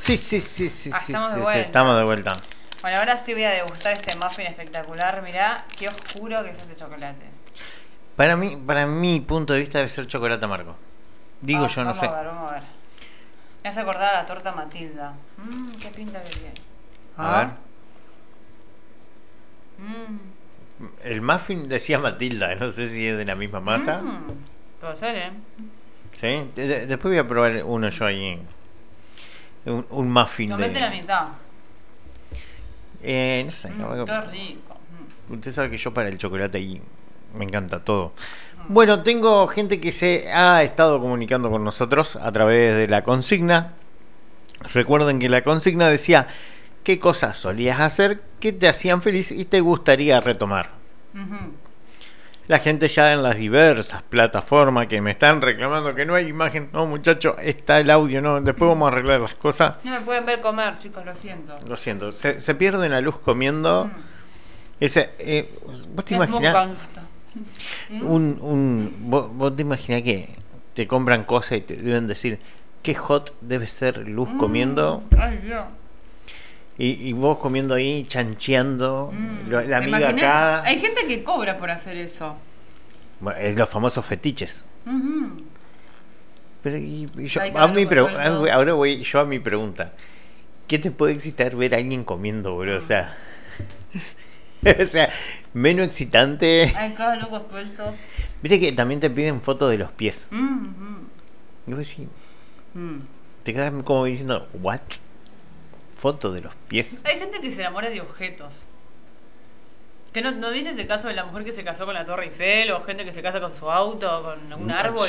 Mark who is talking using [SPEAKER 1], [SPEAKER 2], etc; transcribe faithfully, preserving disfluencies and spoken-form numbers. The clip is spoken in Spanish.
[SPEAKER 1] Sí, sí, sí, sí,
[SPEAKER 2] Ah,
[SPEAKER 1] sí,
[SPEAKER 2] estamos de
[SPEAKER 1] sí, sí,
[SPEAKER 2] vuelta.
[SPEAKER 1] estamos de vuelta.
[SPEAKER 2] Bueno, ahora sí voy a degustar este muffin espectacular. Mirá qué oscuro que es este chocolate.
[SPEAKER 1] Para mí, para mi punto de vista debe ser chocolate amargo. Digo
[SPEAKER 2] Ah,
[SPEAKER 1] yo, no
[SPEAKER 2] vamos
[SPEAKER 1] sé.
[SPEAKER 2] a ver, vamos a ver. Me hace acordar a la torta Matilda. Mmm, qué pinta que tiene.
[SPEAKER 1] A ver.
[SPEAKER 2] Ah. Mmm.
[SPEAKER 1] El muffin decía Matilda, no sé si es de la misma masa.
[SPEAKER 2] Mmm. Puede ser, ¿eh?
[SPEAKER 1] ¿Sí? De- de- después voy a probar uno yo ahí. Un, un muffin
[SPEAKER 2] Comete
[SPEAKER 1] de...
[SPEAKER 2] la mitad.
[SPEAKER 1] Eh, no sé.
[SPEAKER 2] Mmm, qué rico. Mm.
[SPEAKER 1] Usted sabe que yo para el chocolate ahí me encanta todo. Bueno, tengo gente que se ha estado comunicando con nosotros a través de la consigna. Recuerden que la consigna decía qué cosas solías hacer que te hacían feliz y te gustaría retomar.
[SPEAKER 2] Uh-huh.
[SPEAKER 1] La gente ya en las diversas plataformas que me están reclamando que no hay imagen. No, muchacho, está el audio, no. Después vamos a arreglar las cosas.
[SPEAKER 2] No me pueden ver comer, chicos, lo siento.
[SPEAKER 1] Lo siento, se, se pierde la luz comiendo.
[SPEAKER 2] Mm.
[SPEAKER 1] Ese, eh, ¿Vos te
[SPEAKER 2] Es
[SPEAKER 1] imaginás?
[SPEAKER 2] mukbang esto.
[SPEAKER 1] Un, un, vos, vos te imaginás que te compran cosas y te deben decir qué hot debe ser luz
[SPEAKER 2] Mm.
[SPEAKER 1] comiendo.
[SPEAKER 2] Ay, Dios.
[SPEAKER 1] Y, y vos comiendo ahí, chancheando.
[SPEAKER 2] Mm.
[SPEAKER 1] lo- La
[SPEAKER 2] ¿Te
[SPEAKER 1] amiga
[SPEAKER 2] imaginas?
[SPEAKER 1] acá.
[SPEAKER 2] Hay gente que cobra por hacer eso.
[SPEAKER 1] Bueno, es los famosos fetiches.
[SPEAKER 2] Uh-huh.
[SPEAKER 1] Pero y- y yo,
[SPEAKER 2] Ay,
[SPEAKER 1] a
[SPEAKER 2] cada
[SPEAKER 1] mi
[SPEAKER 2] loco
[SPEAKER 1] pregu-
[SPEAKER 2] suelto.
[SPEAKER 1] ahora voy yo a mi pregunta. ¿Qué te puede excitar ver a alguien comiendo, bro? O sea, o sea, menos excitante.
[SPEAKER 2] Ay, cada loco suelto.
[SPEAKER 1] Viste que también te piden fotos de los pies.
[SPEAKER 2] Mm-hmm.
[SPEAKER 1] Y vos decís,
[SPEAKER 2] Mm.
[SPEAKER 1] te quedas como diciendo, ¿what? Foto de los pies.
[SPEAKER 2] Hay gente que se enamora de objetos. Que no, ¿no viste ese caso de la mujer que se casó con la Torre Eiffel? O gente que se casa con su auto, con un árbol.